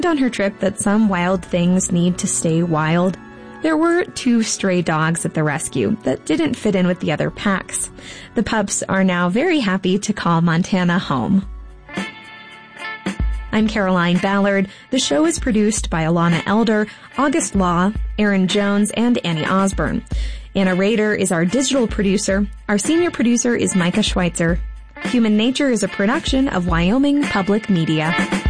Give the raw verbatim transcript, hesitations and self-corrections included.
On her trip that some wild things need to stay wild. There were two stray dogs at the rescue that didn't fit in with the other packs. The pups are now very happy to call Montana home. I'm Caroline Ballard. The show is produced by Alana Elder, August Law, Aaron Jones, and Annie Osborne. Anna Rader is our digital producer. Our senior producer is Micah Schweitzer. Human Nature is a production of Wyoming Public Media.